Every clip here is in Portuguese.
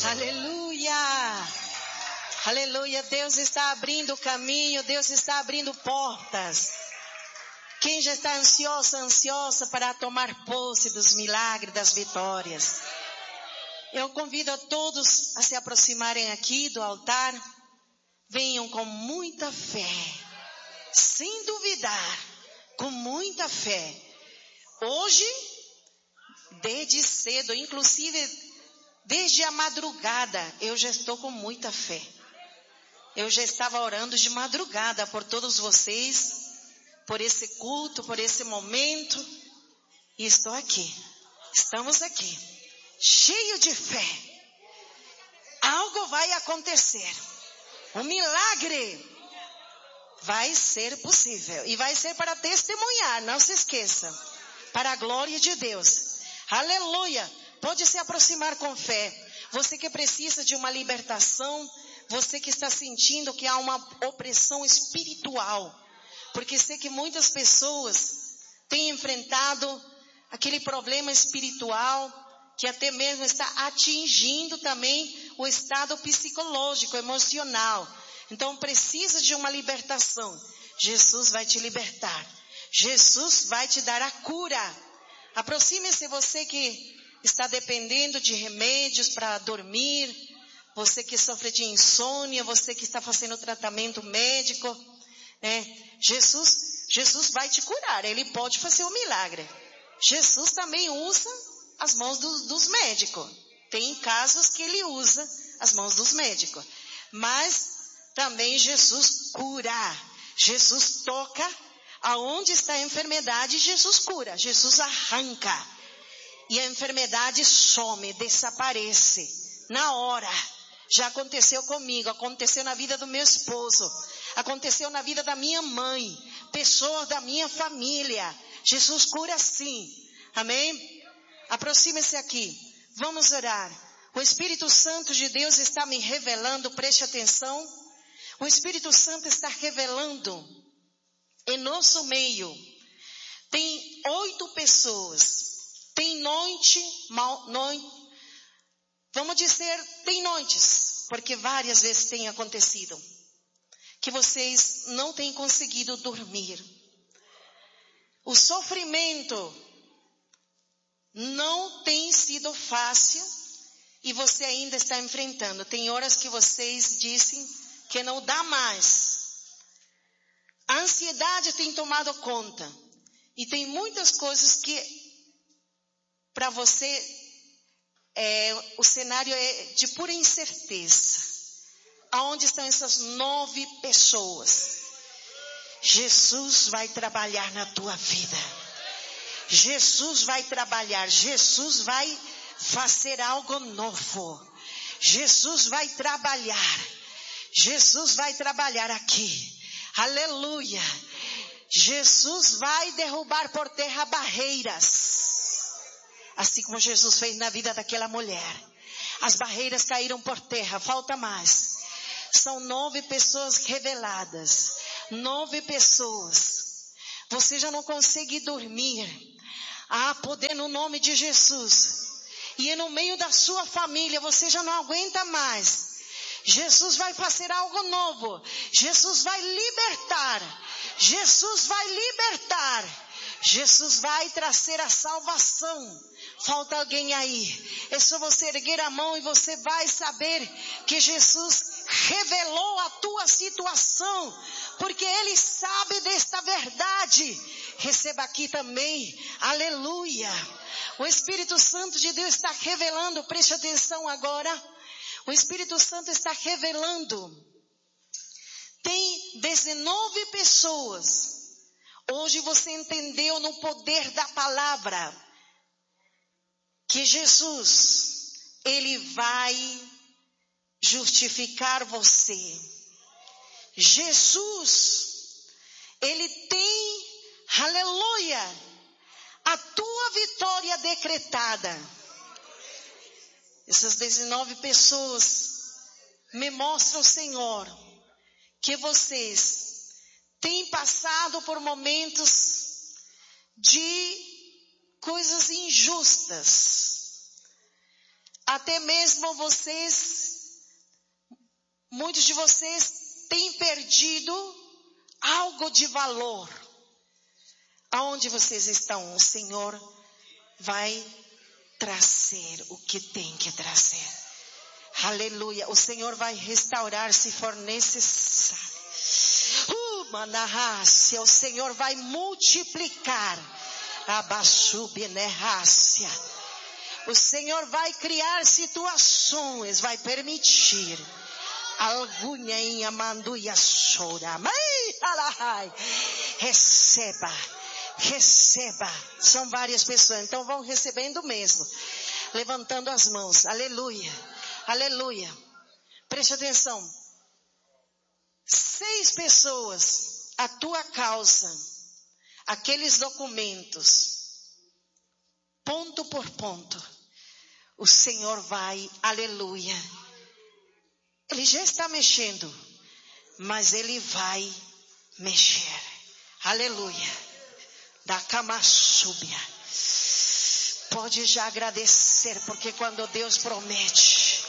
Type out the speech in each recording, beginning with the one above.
Aleluia! Aleluia! Deus está abrindo caminho, Deus está abrindo portas. Quem já está ansiosa para tomar posse dos milagres, das vitórias? Eu convido a todos a se aproximarem aqui do altar. Venham com muita fé, sem duvidar, com muita fé. Hoje, desde cedo, inclusive desde a madrugada, eu já estou com muita fé. Eu já estava orando de madrugada por todos vocês, por esse culto, por esse momento. E estou aqui, estamos aqui, cheio de fé. Algo vai acontecer. Um milagre vai ser possível. E vai ser para testemunhar, não se esqueça. Para a glória de Deus. Aleluia. Pode se aproximar com fé. Você que precisa de uma libertação. Você que está sentindo que há uma opressão espiritual. Porque sei que muitas pessoas têm enfrentado aquele problema espiritual que até mesmo está atingindo também o estado psicológico, emocional. Então precisa de uma libertação. Jesus vai te libertar. Jesus vai te dar a cura. Aproxime-se, você que está dependendo de remédios para dormir, você que sofre de insônia, você que está fazendo tratamento médico, Jesus vai te curar. Ele pode fazer um milagre. Jesus também usa as mãos dos médicos. Tem casos que ele usa as mãos dos médicos. Mas também Jesus cura. Jesus toca aonde está a enfermidade. Jesus cura. Jesus arranca. E a enfermidade some, desaparece. Na hora. Já aconteceu comigo. Aconteceu na vida do meu esposo. Aconteceu na vida da minha mãe. Pessoas da minha família. Jesus cura sim. Amém? Aproxime-se aqui. Vamos orar. O Espírito Santo de Deus está me revelando. Preste atenção. O Espírito Santo está revelando em nosso meio. Tem 8 pessoas. Tem noite, vamos dizer, tem noites, porque várias vezes tem acontecido, que vocês não têm conseguido dormir. O sofrimento não tem sido fácil e você ainda está enfrentando. Tem horas que vocês dizem que não dá mais. A ansiedade tem tomado conta. E tem muitas coisas que para você o cenário é de pura incerteza. Aonde estão essas 9 pessoas? Jesus vai trabalhar na tua vida. Jesus vai trabalhar. Jesus vai fazer algo novo. Jesus vai trabalhar. Jesus vai trabalhar aqui. Aleluia. Jesus vai derrubar por terra barreiras. Assim como Jesus fez na vida daquela mulher. As barreiras caíram por terra. Falta mais. São 9 pessoas reveladas. 9 pessoas. Você já não consegue dormir. Há poder no nome de Jesus. E no meio da sua família você já não aguenta mais. Jesus vai fazer algo novo. Jesus vai libertar. Jesus vai libertar. Jesus vai trazer a salvação. Falta alguém aí. É só você erguer a mão e você vai saber que Jesus revelou a tua situação. Porque Ele sabe desta verdade. Receba aqui também. Aleluia. O Espírito Santo de Deus está revelando. Preste atenção agora. O Espírito Santo está revelando. Tem 19 pessoas. Hoje você entendeu no poder da palavra que Jesus, Ele vai justificar você. Jesus, Ele tem, aleluia, a tua vitória decretada. Essas 19 pessoas me mostram, Senhor, que vocês têm passado por momentos de coisas injustas. Até mesmo muitos de vocês têm perdido algo de valor. Aonde vocês estão, o Senhor vai trazer o que tem que trazer. Aleluia. O Senhor vai restaurar se for necessário. Manarrácia, o Senhor vai multiplicar. Abassubinerrácia. O Senhor vai criar situações, vai permitir. Algunha em amanduia chora. Receba. São várias pessoas, então vão recebendo mesmo. Levantando as mãos. Aleluia. Aleluia. Preste atenção. 6 pessoas, a tua causa, aqueles documentos, ponto por ponto, o Senhor vai, aleluia. Ele já está mexendo, mas Ele vai mexer. Aleluia. Da cama súbia. Pode já agradecer, porque quando Deus promete,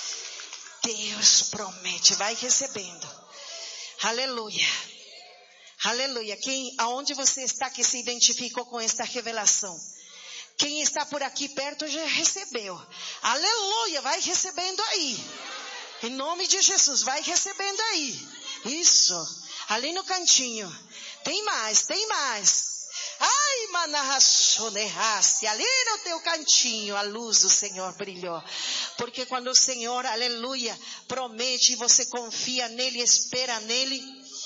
vai recebendo. Aleluia. Aleluia. Aonde você está que se identificou com esta revelação? Quem está por aqui perto já recebeu. Aleluia. Vai recebendo aí. Em nome de Jesus, vai recebendo aí. Isso. Ali no cantinho. Tem mais. Ai, manarraçonerrace. Ali no teu cantinho a luz do Senhor brilhou. Porque quando o Senhor, aleluia, promete e você confia nele, espera nele,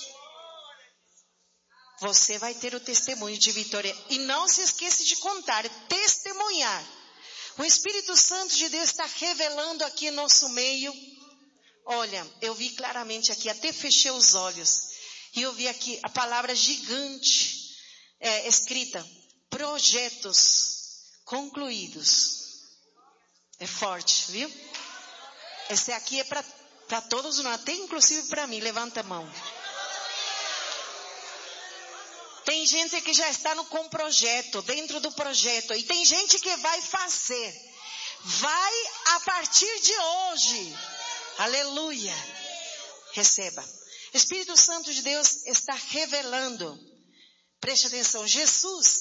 você vai ter o testemunho de vitória. E não se esqueça de contar, testemunhar. O Espírito Santo de Deus está revelando aqui em nosso meio. Olha, eu vi claramente aqui, até fechei os olhos. E eu vi aqui a palavra gigante. Escrita, projetos concluídos. É forte, viu? Esse aqui é para todos nós, até inclusive para mim. Levanta a mão. Tem gente que já está com projeto, dentro do projeto, e tem gente que vai fazer. Vai a partir de hoje. Aleluia. Receba. Espírito Santo de Deus está revelando. Preste atenção, Jesus,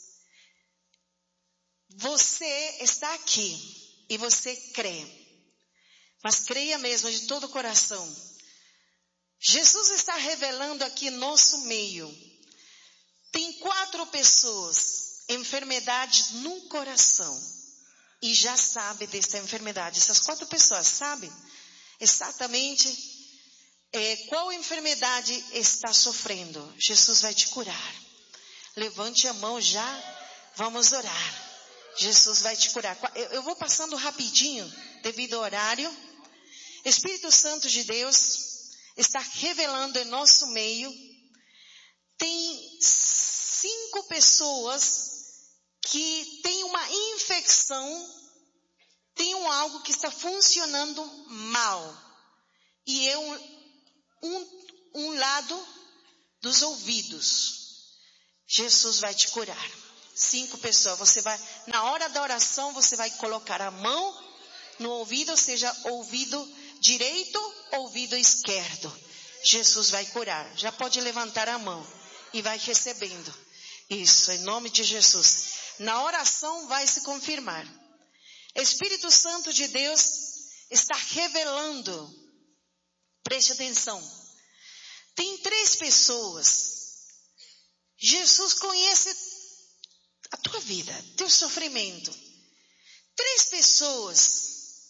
você está aqui e você crê, mas creia mesmo de todo o coração. Jesus está revelando aqui nosso meio. Tem 4 pessoas, enfermidade no coração, e já sabe dessa enfermidade. Essas 4 pessoas sabem exatamente qual enfermidade está sofrendo. Jesus vai te curar. Levante a mão já, vamos orar. Jesus vai te curar. Eu vou passando rapidinho, devido ao horário. Espírito Santo de Deus está revelando em nosso meio. Tem 5 pessoas que têm uma infecção, tem algo que está funcionando mal. E é um lado dos ouvidos. Jesus vai te curar. 5 pessoas. Você vai, na hora da oração, você vai colocar a mão no ouvido, seja ouvido direito, ouvido esquerdo. Jesus vai curar. Já pode levantar a mão e vai recebendo. Isso, em nome de Jesus. Na oração vai se confirmar. Espírito Santo de Deus está revelando. Preste atenção. Tem 3 pessoas. Jesus conhece a tua vida, teu sofrimento. 3 pessoas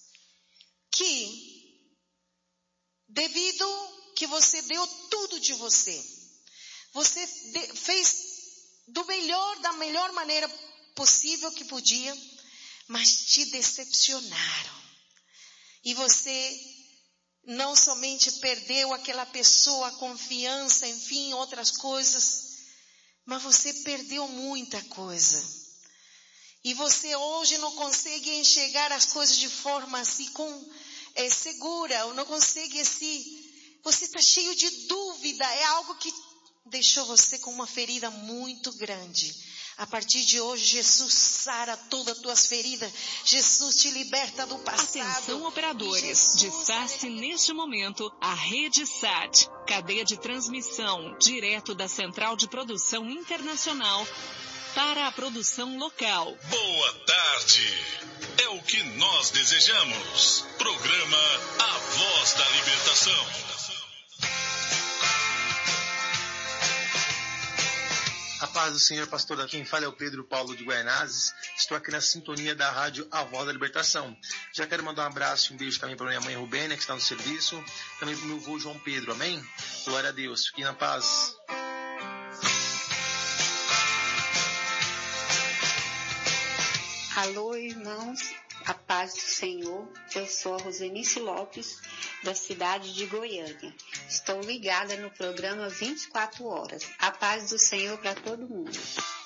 que, devido que você deu tudo de você, você fez da melhor maneira possível que podia, mas te decepcionaram. E você não somente perdeu aquela pessoa, a confiança, enfim, outras coisas, mas você perdeu muita coisa. E você hoje não consegue enxergar as coisas de forma assim segura, ou não consegue assim. Você está cheio de dúvida, é algo que deixou você com uma ferida muito grande. A partir de hoje, Jesus sara todas as tuas feridas. Jesus te liberta do passado. Atenção, operadores. Disfarce neste momento a Rede SAT, cadeia de transmissão, direto da Central de Produção Internacional para a produção local. Boa tarde. É o que nós desejamos. Programa A Voz da Libertação. A paz do Senhor, pastor. Quem fala é o Pedro Paulo de Guaianazes. Estou aqui na sintonia da rádio A Voz da Libertação. Já quero mandar um abraço e um beijo também para minha mãe Rubênia, que está no serviço. Também para o meu avô João Pedro, amém? Glória a Deus. Fiquem na paz. Alô, irmãos, a paz do Senhor. Eu sou a Rosenice Lopes, da cidade de Goiânia. Estou ligada no programa 24 horas. A paz do Senhor para todo mundo.